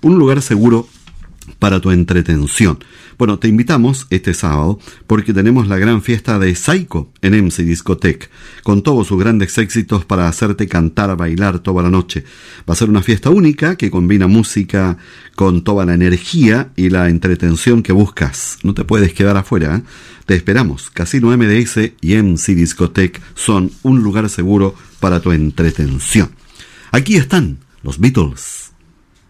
un lugar seguro para tu entretención. Bueno, te invitamos este sábado porque tenemos la gran fiesta de Saiko en MC Discotech, con todos sus grandes éxitos para hacerte cantar, bailar toda la noche. Va a ser una fiesta única que combina música con toda la energía y la entretención que buscas. No te puedes quedar afuera, ¿eh? Te esperamos. Casino MDS y MC Discotech son un lugar seguro para tu entretención. Aquí están los Beatles.